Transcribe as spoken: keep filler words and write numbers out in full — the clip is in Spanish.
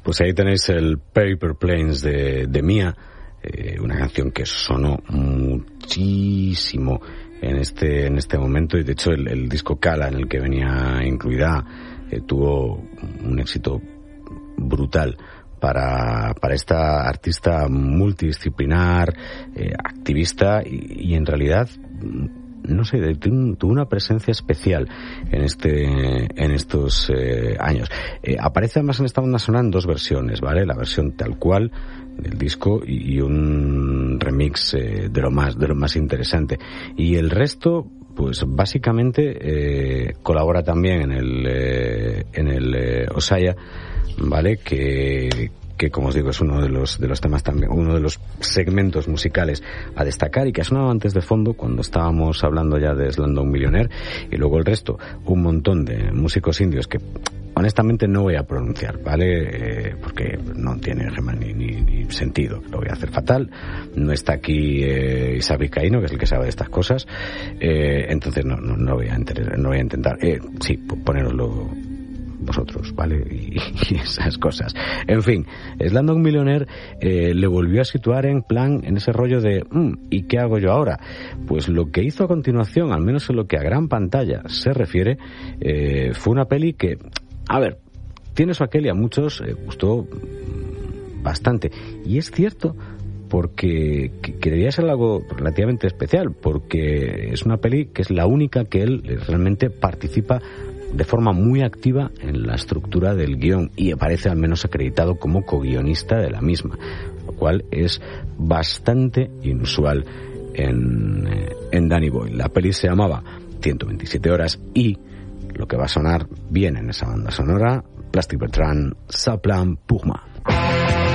Pues ahí tenéis el Paper Planes de, de Mia, eh, una canción que sonó muchísimo en este en este momento, y de hecho el, el disco Kala en el que venía incluida eh, tuvo un éxito brutal para para esta artista multidisciplinar, eh, activista y, y en realidad, no sé, tuvo una presencia especial en este en estos eh, años. Eh, aparece además en esta banda sonora en dos versiones, ¿vale? La versión tal cual del disco y, y un remix eh, de lo más de lo más interesante. Y el resto, pues básicamente eh, colabora también en el eh, en el eh, Osaya, ¿vale? Que que como os digo es uno de los de los temas también, uno de los segmentos musicales a destacar y que ha sonado antes de fondo cuando estábamos hablando ya de Slumdog Millionaire, y luego el resto, un montón de músicos indios que honestamente no voy a pronunciar, ¿vale? Eh, porque no tiene ni, ni, ni sentido, lo voy a hacer fatal. No está aquí eh, Isa Vizcaíno, que es el que sabe de estas cosas, eh, entonces no, no, no voy a enter, no voy a intentar, eh, sí, ponéroslo vosotros, ¿vale? Y, y esas cosas. En fin, Slumdog Millionaire eh, le volvió a situar en plan, en ese rollo de mmm, ¿y qué hago yo ahora? Pues lo que hizo a continuación, al menos en lo que a gran pantalla se refiere, eh, fue una peli que, a ver, tiene su aquel y a muchos eh, gustó bastante. Y es cierto, porque que, que debía ser algo relativamente especial, porque es una peli que es la única que él realmente participa de forma muy activa en la estructura del guión y aparece al menos acreditado como co-guionista de la misma, lo cual es bastante inusual en, en Danny Boyle. La peli se llamaba ciento veintisiete horas y lo que va a sonar bien en esa banda sonora, Plastic Bertrand, Sa Plan pour moi.